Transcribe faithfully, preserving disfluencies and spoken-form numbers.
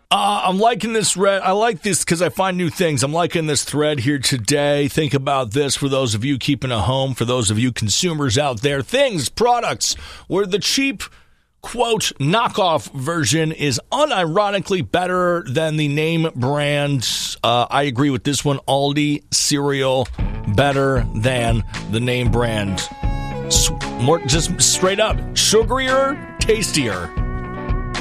Uh, I'm liking this red. I like this because I find new things. I'm liking this thread here today. Think about this for those of you keeping a home, for those of you consumers out there. Things, products where the cheap, quote, knockoff version is unironically better than the name brand. Uh, I agree with this one. Aldi cereal better than the name brand. S- more, just straight up, sugarier, tastier.